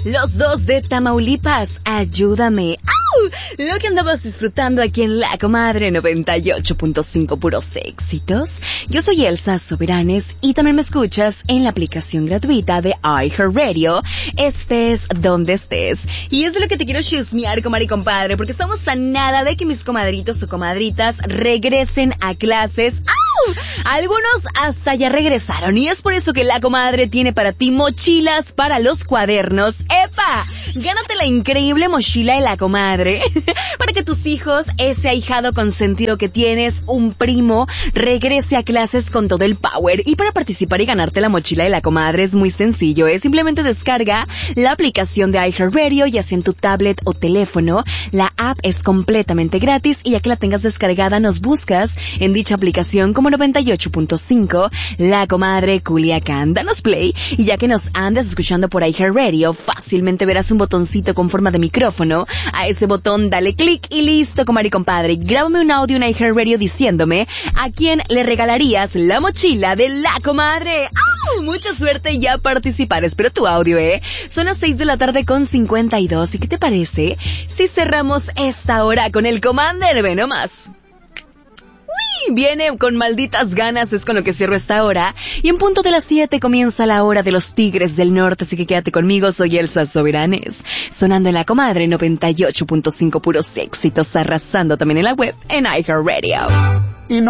Los dos de Tamaulipas, ayúdame. ¡Au! Lo que andabas disfrutando aquí en La Comadre 98.5, puros éxitos. Yo soy Elsa Soberanes y también me escuchas en la aplicación gratuita de iHeartRadio, estés donde estés. Y es de lo que te quiero chismear, comadre y compadre, porque estamos a nada de que mis comadritos o comadritas regresen a clases. ¡Au! Algunos hasta ya regresaron y es por eso que La Comadre tiene para ti mochilas para los cuadernos. ¡Epa! Gánate la increíble mochila de La Comadre para que tus hijos, ese ahijado consentido que tienes, un primo, regrese a clases con todo el power. Y para participar y ganarte la mochila de La Comadre es muy sencillo, simplemente descarga la aplicación de iHeartRadio, ya sea en tu tablet o teléfono. La app es completamente gratis y ya que la tengas descargada nos buscas en dicha aplicación como 98.5 La Comadre Culiacán. Danos play y ya que nos andas escuchando por iHeartRadio, fácilmente verás un botoncito con forma de micrófono. A ese botón dale clic y listo, comadre y compadre. Grábame un audio en iHeartRadio diciéndome a quién le regalarías la mochila de La Comadre. ¡Oh! Mucha suerte y ya participar. Espero tu audio, Son las 6 de la tarde con 52. ¿Y qué te parece si cerramos esta hora con el Commander? Ve nomás. Viene con malditas ganas, es con lo que cierro esta hora. Y en punto de las 7 comienza la hora de los Tigres del Norte, así que quédate conmigo, soy Elsa Soberanes. Sonando en La Comadre 98.5, puros éxitos, arrasando también en la web, en iHeartRadio.